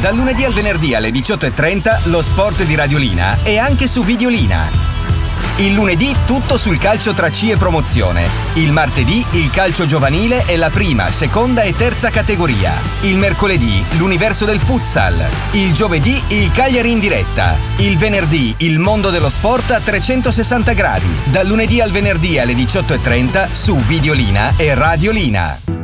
Dal lunedì al venerdì alle 18:30 lo sport di Radiolina e anche su Videolina. Il lunedì tutto sul calcio tra C e promozione. Il martedì il calcio giovanile e la prima, seconda e terza categoria. Il mercoledì l'universo del futsal. Il giovedì il Cagliari in diretta. Il venerdì il mondo dello sport a 360 gradi. Dal lunedì al venerdì alle 18:30 su Videolina e Radiolina.